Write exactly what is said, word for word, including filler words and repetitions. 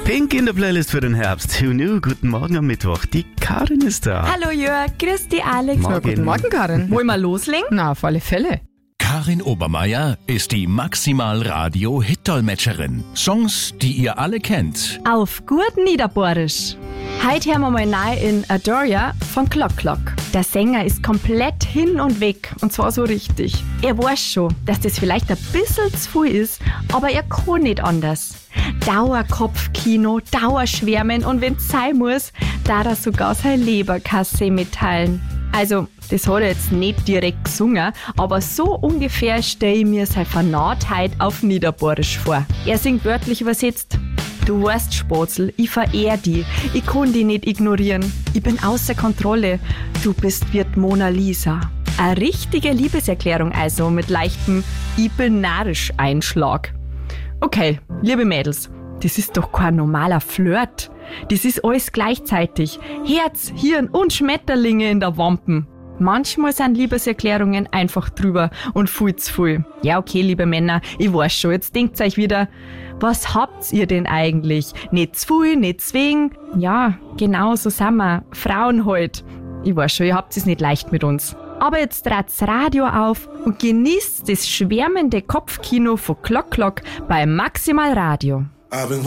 Pink in der Playlist für den Herbst. Who knew? Guten Morgen am Mittwoch. Die Karin ist da. Hallo Jörg, grüß dich Alex. Morgen. Ja, guten Morgen, Karin. Wollen wir loslegen? Na, auf alle Fälle. Karin Obermeier ist die Maximal-Radio-Hit-Dolmetscherin. Songs, die ihr alle kennt. Auf gut Niederbohrisch. Heute hören wir mal rein in Adoria von Clock Clock. Der Sänger ist komplett hin und weg, und zwar so richtig. Er weiß schon, dass das vielleicht ein bisschen zu viel ist, aber er kann nicht anders. Dauerkopfkino, Dauerschwärmen und wenn es sein muss, darf er sogar seine Leberkasse mitteilen. Also, das hat er jetzt nicht direkt gesungen, aber so ungefähr stelle ich mir seine Vernarrtheit auf Niederbohrisch vor. Er singt wörtlich übersetzt: Du weißt, Spatzel, ich verehr dich, ich kann dich nicht ignorieren. Ich bin außer Kontrolle, du bist wie die Mona Lisa. Eine richtige Liebeserklärung also mit leichtem Ich bin narrisch Einschlag. Okay, liebe Mädels, das ist doch kein normaler Flirt. Das ist alles gleichzeitig. Herz, Hirn und Schmetterlinge in der Wampen. Manchmal sind Liebeserklärungen einfach drüber und viel zu viel. Ja, okay, liebe Männer, ich weiß schon, jetzt denkt euch wieder, was habt ihr denn eigentlich? Nicht zu viel, nicht zu wenig? Ja, genau so sind wir. Frauen halt. Ich weiß schon, ihr habt es nicht leicht mit uns. Aber jetzt dreht's Radio auf und genießt das schwärmende Kopfkino von Clock Clock bei Maximal Radio.